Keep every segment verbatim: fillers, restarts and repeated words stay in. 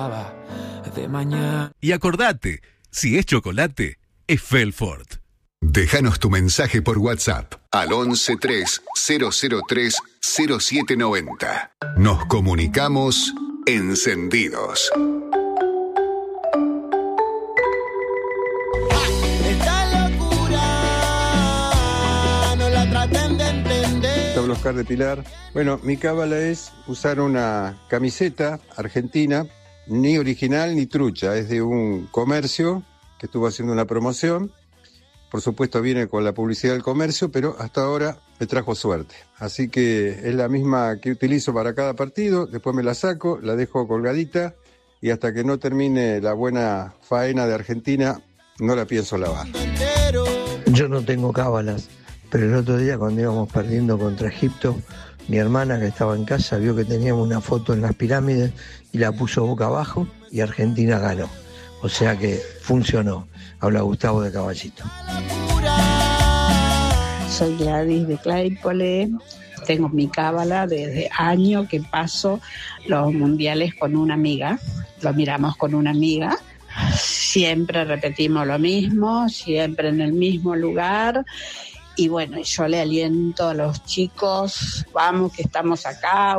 de mañana. Y acordate, si es chocolate, es Felford. Déjanos tu mensaje por WhatsApp al once tres cero cero tres cero siete noventa. Nos comunicamos encendidos. Esta locura no la traten de entender. Pablo Oscar de Pilar. Bueno, mi cábala es usar una camiseta argentina, ni original ni trucha, es de un comercio que estuvo haciendo una promoción. Por supuesto viene con la publicidad del comercio, pero hasta ahora me trajo suerte. Así que es la misma que utilizo para cada partido, después me la saco, la dejo colgadita y hasta que no termine la buena faena de Argentina, no la pienso lavar. Yo no tengo cábalas, pero el otro día cuando íbamos perdiendo contra Egipto, mi hermana que estaba en casa vio que teníamos una foto en las pirámides y la puso boca abajo y Argentina ganó. O sea que funcionó. Habla Gustavo de Caballito. Soy Gladys de Claypole. Tengo mi cábala desde año que paso los mundiales con una amiga. Lo miramos con una amiga. Siempre repetimos lo mismo, siempre en el mismo lugar. Y bueno, yo le aliento a los chicos, vamos que estamos acá,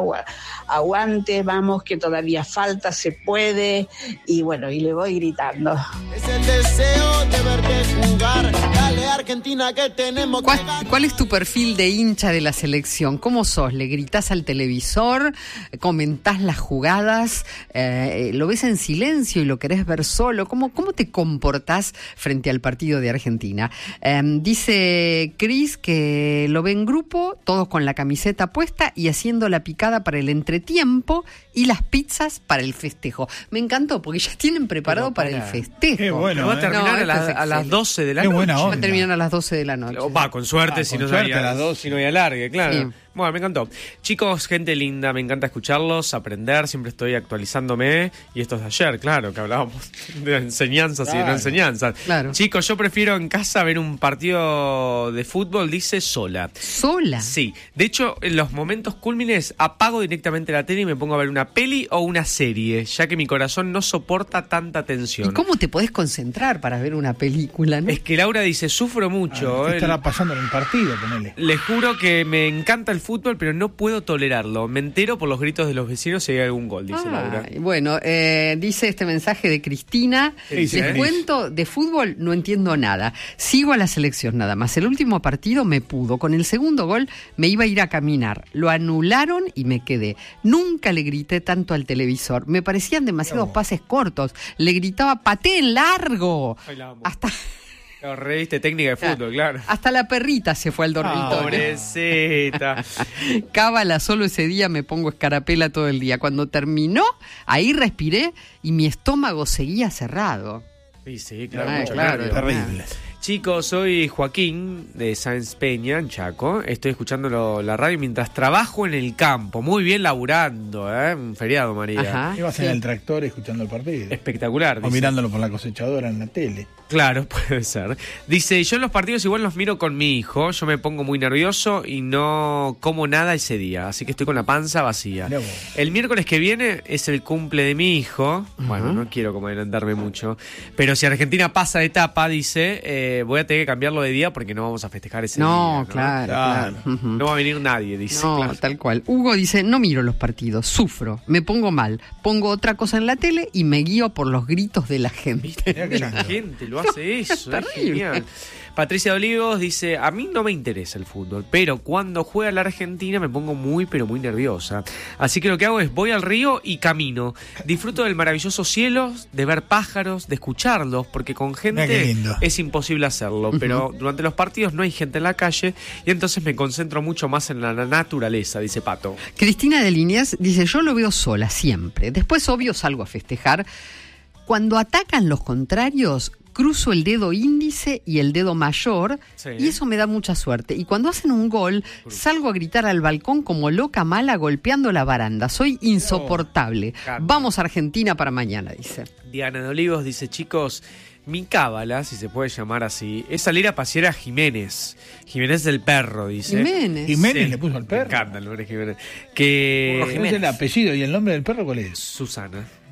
aguante, vamos que todavía falta, se puede, y bueno, y le voy gritando. Es el deseo de verte jugar, dale Argentina que tenemos que ¿Cuál, ganar. ¿Cuál es tu perfil de hincha de la selección? ¿Cómo sos? ¿Le gritás al televisor? ¿Comentás las jugadas? Eh, ¿Lo ves en silencio y lo querés ver solo? ¿Cómo, cómo te comportás frente al partido de Argentina? Eh, dice Cris que lo ve en grupo, todos con la camiseta puesta y haciendo la picada para el entretiempo y las pizzas para el festejo. Me encantó porque ya tienen preparado Pero para, para el festejo. Qué bueno, va a terminar No, a, la- esto es a las doce de la Qué noche. buena onda. Va a terminar a las doce de la noche. Va, con suerte, Ah, si, con no suerte hay, a las doce. si no hay alargue, claro. Sí. Bueno, me encantó. Chicos, gente linda, me encanta escucharlos, aprender, siempre estoy actualizándome. Y esto es de ayer, claro, que hablábamos de enseñanzas y de no Claro. enseñanzas. Claro. Chicos, yo prefiero en casa ver un partido de fútbol, dice, sola. ¿Sola? Sí. De hecho, en los momentos cúlmines apago directamente la tele y me pongo a ver una peli o una serie, ya que mi corazón no soporta tanta tensión. ¿Y cómo te podés concentrar para ver una película, no? Es que Laura dice, sufro mucho. ¿Qué El- estará pasando en el partido? Ponele. Les juro que me encanta el fútbol, pero no puedo tolerarlo. Me entero por los gritos de los vecinos si hay algún gol, dice Laura. Ay, bueno, eh, dice este mensaje de Cristina. ¿Qué dice, Les Cris? cuento, de fútbol no entiendo nada. Sigo a la selección nada más. El último partido me pudo. Con el segundo gol me iba a ir a caminar. Lo anularon y me quedé. Nunca le grité tanto al televisor. Me parecían demasiados pases cortos. Le gritaba, pateen largo. Ay, la amo. Hasta... Claro, reviste técnica de fútbol, claro. Hasta la perrita se fue al dormitorio. Pobrecita. Cábala, solo ese día me pongo escarapela todo el día. Cuando terminó, ahí respiré y mi estómago seguía cerrado. Sí, sí, claro, Ay, mucho claro, nervio. Terrible. Chicos, soy Joaquín de Sáenz Peña, en Chaco. Estoy escuchando lo- la radio mientras trabajo en el campo. Muy bien laburando, ¿eh? Un feriado, María. Ajá. Ibas en el tractor escuchando el partido. Espectacular. O dice. mirándolo por la cosechadora en la tele. Claro, puede ser. Dice, yo en los partidos igual los miro con mi hijo. Yo me pongo muy nervioso y no como nada ese día. Así que estoy con la panza vacía. Mirá vos. El miércoles que viene es el cumple de mi hijo. Bueno, no quiero como adelantarme mucho. Pero si Argentina pasa de etapa, dice, eh, voy a tener que cambiarlo de día porque no vamos a festejar ese No, día. ¿no? claro, claro. Ujú. No va a venir nadie, dice. No, Claro. tal cual. Hugo dice, no miro los partidos, sufro, me pongo mal, pongo otra cosa en la tele y me guío por los gritos de la gente. Mirá que la gente lo hace eso, es genial. Patricia de Olivos dice, a mí no me interesa el fútbol, pero cuando juega la Argentina me pongo muy, pero muy nerviosa. Así que lo que hago es, voy al río y camino. Disfruto del maravilloso cielo, de ver pájaros, de escucharlos, porque con Mirá qué gente lindo. es imposible hacerlo. Pero durante los partidos no hay gente en la calle y entonces me concentro mucho más en la naturaleza, dice Pato. Cristina de Liniers dice, yo lo veo sola siempre, después obvio salgo a festejar. Cuando atacan los contrarios, cruzo el dedo índice y el dedo mayor, Sí. y eso me da mucha suerte. Y cuando hacen un gol, salgo a gritar al balcón como loca mala golpeando la baranda. Soy insoportable. Canta. Vamos Argentina para mañana, dice. Diana de Olivos dice, chicos, mi cábala, si se puede llamar así, es salir a pasear a Jiménez. Jiménez del perro, dice. Jiménez. Jiménez Sí. le puso al perro. Me encanta el nombre Jiménez. Que... ¿Cuál es el apellido y el nombre del perro cuál es? Susana.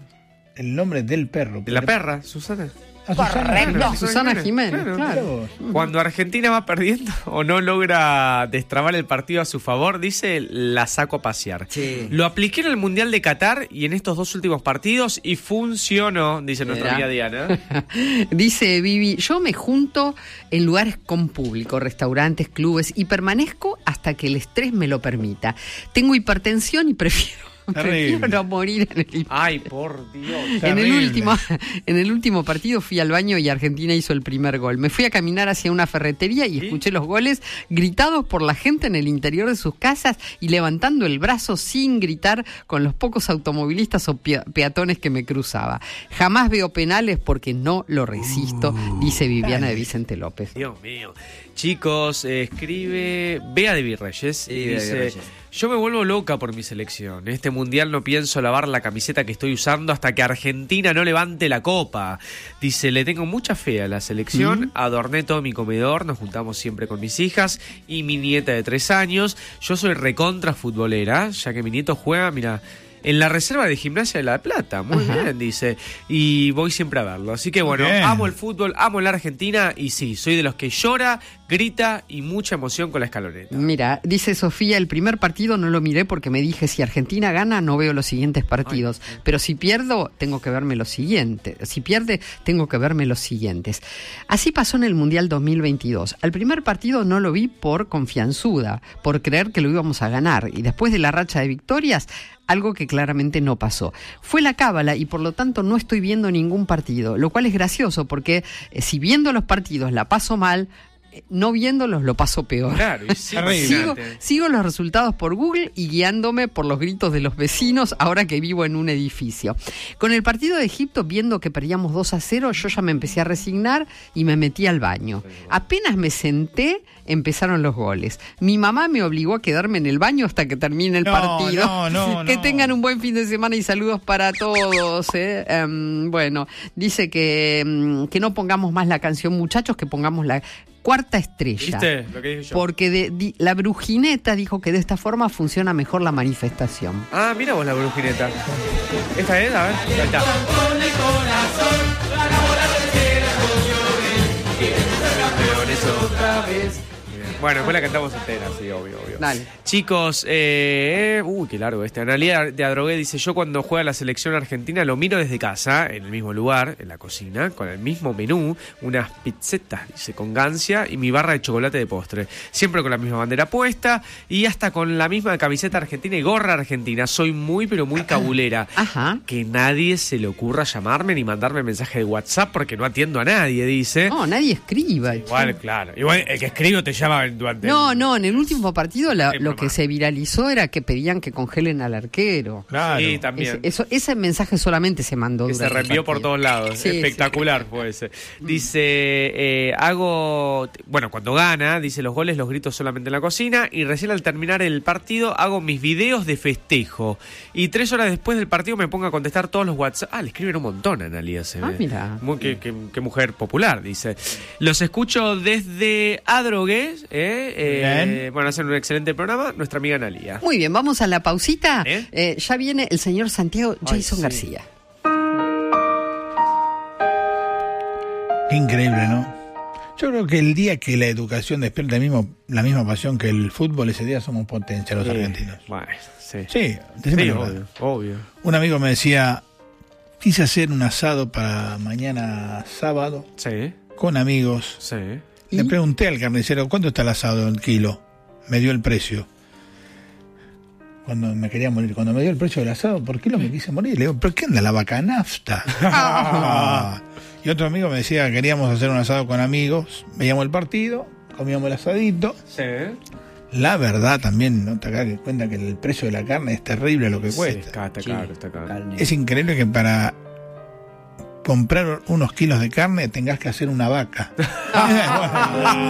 el nombre del perro. De la perra, Susana. Ah, Susana. Susana Jiménez, Claro. claro. Cuando Argentina va perdiendo o no logra destrabar el partido a su favor, dice, la saco a pasear. Sí. Lo apliqué en el Mundial de Qatar y en estos dos últimos partidos y funcionó, dice nuestra amiga Diana. Dice Vivi, yo me junto en lugares con público, restaurantes, clubes, y permanezco hasta que el estrés me lo permita. Tengo hipertensión y prefiero... Prefiero no morir en el... Ay, por Dios. En el, último, en el último partido fui al baño y Argentina hizo el primer gol. Me fui a caminar hacia una ferretería y escuché los goles gritados por la gente en el interior de sus casas y levantando el brazo sin gritar con los pocos automovilistas o peatones que me cruzaba. Jamás veo penales porque no lo resisto, dice Viviana de Vicente López. Dios mío. Chicos, eh, escribe Bea de Virreyes y Bea de dice... Virreyes. Yo me vuelvo loca por mi selección. En este mundial no pienso lavar la camiseta que estoy usando hasta que Argentina no levante la copa. Dice, le tengo mucha fe a la selección. Mm. Adorné todo mi comedor. Nos juntamos siempre con mis hijas y mi nieta de tres años. Yo soy recontra futbolera, ya que mi nieto juega, mira... en la reserva de Gimnasia de La Plata, muy Ajá. bien, dice. Y voy siempre a verlo. Así que bueno, bien. Amo el fútbol, amo la Argentina y sí, soy de los que llora, grita y mucha emoción con la escaloneta. Mira, dice Sofía, el primer partido no lo miré porque me dije, si Argentina gana no veo los siguientes partidos. Ay. Pero si pierdo, tengo que verme los siguientes. Si pierde, tengo que verme los siguientes. Así pasó en el Mundial dos mil veintidós. Al primer partido no lo vi por confianzuda, por creer que lo íbamos a ganar. Y después de la racha de victorias, algo que claramente no pasó. Fue la cábala y por lo tanto no estoy viendo ningún partido, lo cual es gracioso porque eh, si viendo los partidos la paso mal, eh, no viéndolos lo paso peor. Claro, y sí, sigo, sigo los resultados por Google y guiándome por los gritos de los vecinos ahora que vivo en un edificio. Con el partido de Egipto, viendo que perdíamos dos a cero, yo ya me empecé a resignar y me metí al baño. Apenas me senté, empezaron los goles. Mi mamá me obligó a quedarme en el baño hasta que termine el no, partido. No, no, que no. tengan un buen fin de semana y saludos para todos. ¿eh? Um, bueno, dice que, um, que no pongamos más la canción, muchachos, que pongamos la cuarta estrella. ¿Viste lo que dije yo? Porque de, di, la brujineta dijo que de esta forma funciona mejor la manifestación. Ah, mira vos la brujineta. ¿Esta es? A ver, ahí está. Otra vez. Bueno, después la cantamos entera, sí, obvio, obvio. Dale. Chicos, eh, uy, qué largo este. Analía de Adrogué dice, yo cuando juega la selección argentina lo miro desde casa, en el mismo lugar, en la cocina, con el mismo menú, unas pizzetas, dice, con gancia y mi barra de chocolate de postre. Siempre con la misma bandera puesta y hasta con la misma camiseta argentina y gorra argentina. Soy muy, pero muy cabulera. Ajá. Que nadie se le ocurra llamarme ni mandarme mensaje de WhatsApp porque no atiendo a nadie, dice. No, nadie escriba. Sí, igual, claro. Igual el que escribo te llama durante No, el... no, en el último partido la, Sí, lo que se viralizó era que pedían que congelen al arquero. Claro. Sí, también. Ese, eso, ese mensaje solamente se mandó Que se durante el reenvió por partido. todos lados. Sí, Espectacular sí. fue ese. Dice, eh, hago... Bueno, cuando gana, dice, los goles los grito solamente en la cocina y recién al terminar el partido hago mis videos de festejo. Y tres horas después del partido me pongo a contestar todos los WhatsApp. Ah, le escriben un montón a Analia. Se Ah, ve. mira. Muy, qué, qué, qué mujer popular, dice. Los escucho desde Adrogué. Eh, eh, bueno, hacen un excelente programa. Nuestra amiga Analia. Muy bien, vamos a la pausita. ¿Eh? Eh, ya viene el señor Santiago Jason Ay, sí. García. Qué increíble, ¿no? Yo creo que el día que la educación despierte el mismo, la misma pasión que el fútbol, ese día somos potencia los Sí. argentinos. Bueno, sí. Sí, Sí, decime la obvio, verdad. obvio. Un amigo me decía, quise hacer un asado para mañana sábado Sí, con amigos. sí. Le ¿Y? pregunté al carnicero, ¿cuánto está el asado el kilo? Me dio el precio. Cuando me quería morir, cuando me dio el precio del asado por kilo me quise morir. Le digo, ¿pero qué anda la vaca nafta? Ah. Y otro amigo me decía que queríamos hacer un asado con amigos, veíamos el partido, comíamos el asadito. Sí. La verdad también, no te das cuenta que el precio de la carne es terrible lo que Sí, cuesta. está, está Sí. caro, está caro. Es increíble que para comprar unos kilos de carne tengas que hacer una vaca.